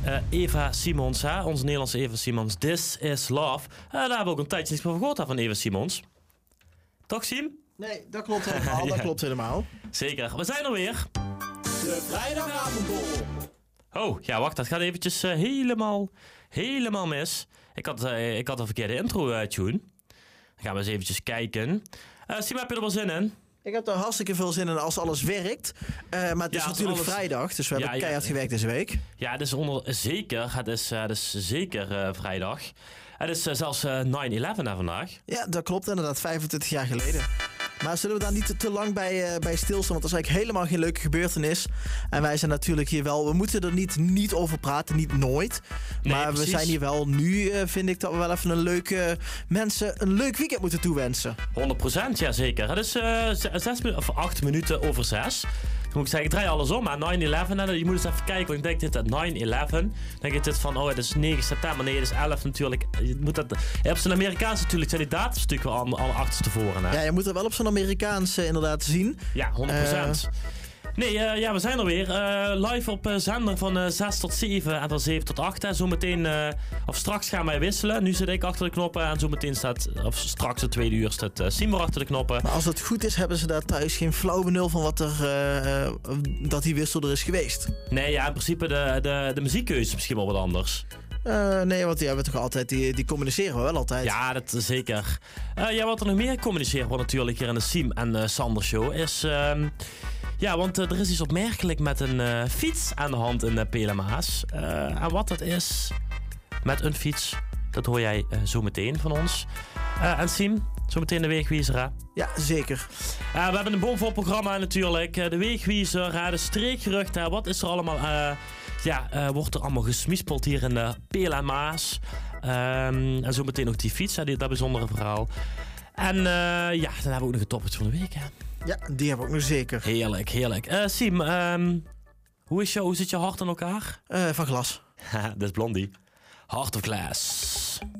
Eva Simons, hè? Onze Nederlandse Eva Simons. This is Love. Daar hebben we ook een tijdje niks meer gehoord van Eva Simons. Toch, Siem? Nee, dat klopt helemaal. Ja. Dat klopt helemaal. Zeker. We zijn er weer. De vrijdagavondborrel. Oh, ja, wacht. Dat gaat eventjes helemaal mis. Ik had een verkeerde intro-tune. Dan gaan we eens eventjes kijken. Siem, heb je er wel zin in? Ik heb er hartstikke veel zin in als alles werkt. Maar het is natuurlijk vrijdag, dus we hebben keihard gewerkt deze week. Ja, het is zeker vrijdag. Het is zelfs 9/11 vandaag. Ja, dat klopt inderdaad. 25 jaar geleden. Maar zullen we daar niet te lang bij stilstaan? Want dat is eigenlijk helemaal geen leuke gebeurtenis. En wij zijn natuurlijk hier wel... We moeten er niet over praten, niet nooit. Nee, maar precies. We zijn hier wel... Nu vind ik dat we wel even een leuk weekend moeten toewensen. 100%, ja zeker. Het is 8 minuten over 6. Dan moet ik zeggen, ik draai alles om. Maar 9/11, je moet eens even kijken. Want ik denk dit at 9/11. Dan denk je dit van, het is 9 september. Nee, het is 11 natuurlijk. Je moet dat... Op zijn Amerikaans natuurlijk zijn die datums natuurlijk wel al achterstevoren. Hè? Ja, je moet er wel op zo'n Amerikaans inderdaad zien. Ja, 100%. Nee, we zijn er weer. Live op zender van 6 tot 7 en van 7 tot 8. Hè. Straks gaan wij wisselen. Nu zit ik achter de knoppen en straks de tweede uur staat Siem weer achter de knoppen. Maar als het goed is, hebben ze daar thuis geen flauw benul van dat die wissel er is geweest. Nee, ja, in principe de muziekkeuze is misschien wel wat anders. Nee, want die hebben we toch altijd, die communiceren we wel altijd. Ja, dat zeker. Wat er nog meer communiceren wordt natuurlijk hier in de Siem en Sander show is... want er is iets opmerkelijk met een fiets aan de hand in Pelemaas. En wat dat is met een fiets, dat hoor jij zo meteen van ons. En Siem, zo meteen de weegwiezer, hè? Ja, zeker. We hebben een bomvol programma natuurlijk. De weegwiezer, de streekgeruchten. Wat is er allemaal... wordt er allemaal gesmispeld hier in de Peel en Maas. En zo meteen ook die fiets, dat bijzondere verhaal. En dan hebben we ook nog een topic van de week, hè? Ja, die hebben we ook nog zeker. Heerlijk. Siem, hoe zit je hart in elkaar? Van glas. Dat is Blondie. Heart of Glass.